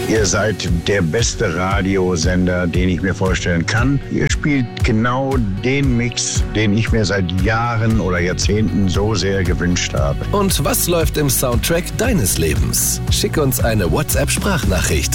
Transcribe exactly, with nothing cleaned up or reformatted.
Ihr seid der beste Radiosender, den ich mir vorstellen kann. Ihr spielt genau den Mix, den ich mir seit Jahren oder Jahrzehnten so sehr gewünscht habe. Und was läuft im Soundtrack deines Lebens? Schick uns eine WhatsApp-Sprachnachricht